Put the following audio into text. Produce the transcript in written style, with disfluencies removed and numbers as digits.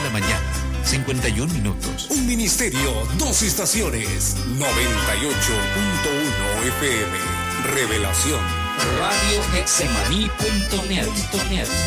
la mañana, 51 minutos. Un ministerio, dos estaciones, 98.1 FM. Revelación. Radio Hexemaní.net.